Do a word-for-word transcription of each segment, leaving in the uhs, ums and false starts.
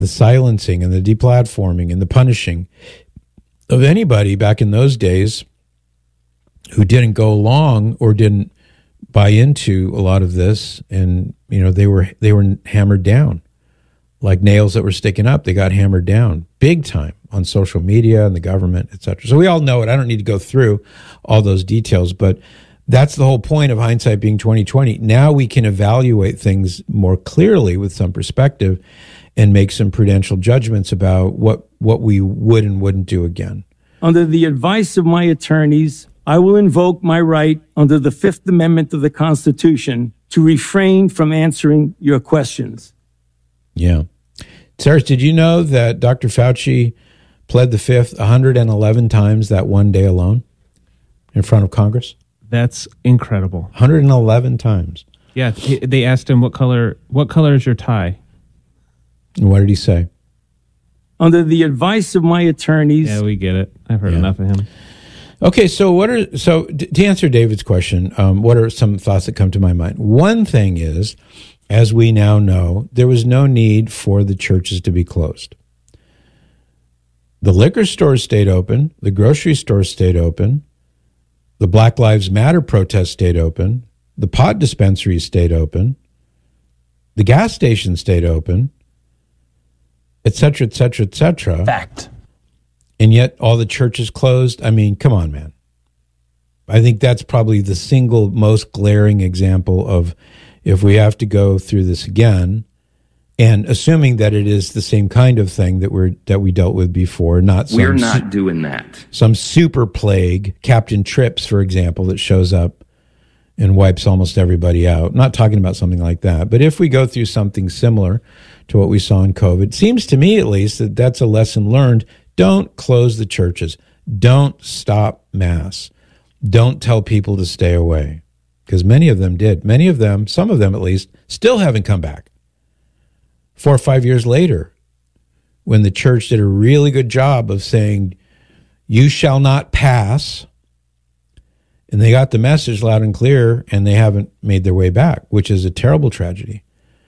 the silencing and the deplatforming and the punishing of anybody back in those days who didn't go along or didn't buy into a lot of this, and you know they were they were hammered down like nails that were sticking up. They got hammered down big time on social media and the government, et cetera. So we all know it. I don't need to go through all those details, but that's the whole point of hindsight being twenty twenty. Now we can evaluate things more clearly with some perspective and make some prudential judgments about what, what we would and wouldn't do again. Under the advice of my attorneys, I will invoke my right under the Fifth Amendment of the Constitution to refrain from answering your questions. Yeah. Sarah, did you know that Doctor Fauci pled the Fifth one hundred eleven times that one day alone in front of Congress? That's incredible. one hundred eleven times. Yeah, they asked him, what color What color is your tie? And what did he say? Under the advice of my attorneys. Yeah, we get it. I've heard Yeah. enough of him. Okay, so what are so d- to answer David's question, um, what are some thoughts that come to my mind? One thing is, as we now know, there was no need for the churches to be closed. The liquor stores stayed open, the grocery stores stayed open, the Black Lives Matter protest stayed open, the pot dispensaries stayed open, the gas stations stayed open, et cetera, et cetera, et cetera. Fact. And yet all the churches closed. I mean, come on, man. I think that's probably the single most glaring example of if we have to go through this again, and assuming that it is the same kind of thing that we're that we dealt with before, not some we're not su- doing that. Some super plague, Captain Trips, for example, that shows up and wipes almost everybody out. Not talking about something like that, but if we go through something similar to what we saw in COVID, it seems to me at least that that's a lesson learned. Don't close the churches. Don't stop Mass. Don't tell people to stay away, because many of them did. Many of them, some of them at least, still haven't come back. Four or five years later, when the church did a really good job of saying, you shall not pass, and they got the message loud and clear, and they haven't made their way back, which is a terrible tragedy.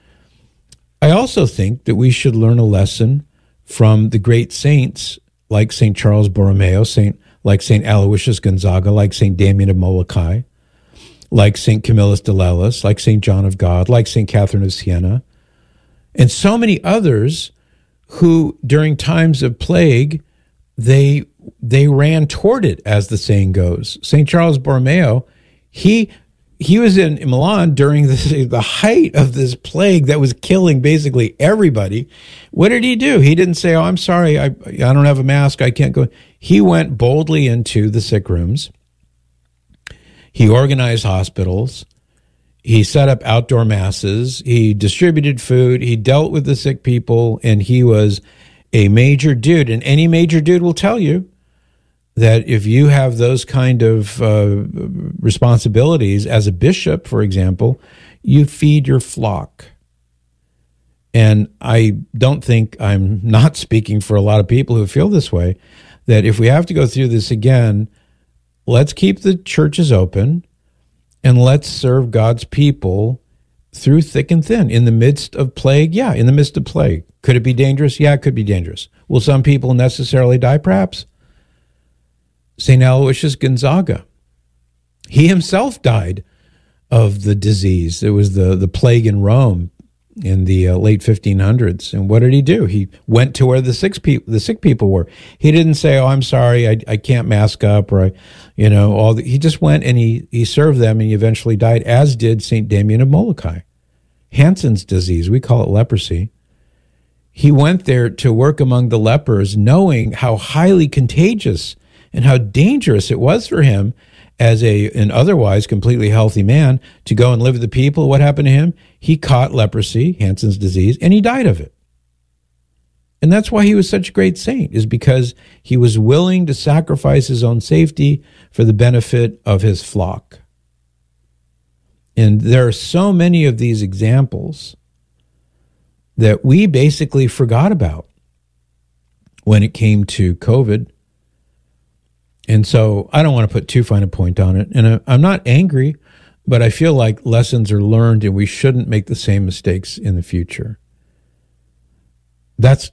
I also think that we should learn a lesson from the great saints like Saint Charles Borromeo, Saint like Saint Aloysius Gonzaga, like Saint Damien of Molokai, like Saint Camillus de Lellis, like Saint John of God, like Saint Catherine of Siena, and so many others who, during times of plague, they they ran toward it, as the saying goes. Saint Charles Borromeo, he he was in Milan during the, the height of this plague that was killing basically everybody. What did he do? He didn't say, oh, I'm sorry, I, I don't have a mask, I can't go. He went boldly into the sick rooms. He organized hospitals. He set up outdoor masses. He distributed food. He dealt with the sick people, and he was a major dude. And any major dude will tell you that if you have those kind of uh, responsibilities as a bishop, for example, you feed your flock. And I don't think I'm not speaking for a lot of people who feel this way, that if we have to go through this again, let's keep the churches open and let's serve God's people through thick and thin. In the midst of plague, yeah, in the midst of plague. Could it be dangerous? Yeah, it could be dangerous. Will some people necessarily die? Perhaps. Saint Aloysius Gonzaga, he himself died of the disease. It was the, the plague in Rome in the uh, late fifteen hundreds. And what did he do? He went to where the sick people, the sick people were. He didn't say, oh, I'm sorry, I, I can't mask up, or, I, you know, all the, he just went and he, he served them, and he eventually died, as did Saint Damien of Molokai. Hansen's disease, we call it leprosy. He went there to work among the lepers, knowing how highly contagious and how dangerous it was for him as a an otherwise completely healthy man to go and live with the people. What happened to him? He caught leprosy, Hansen's disease, and he died of it. And that's why he was such a great saint, is because he was willing to sacrifice his own safety for the benefit of his flock. And there are so many of these examples that we basically forgot about when it came to COVID. And so I don't want to put too fine a point on it. And I'm not angry, but I feel like lessons are learned and we shouldn't make the same mistakes in the future. That's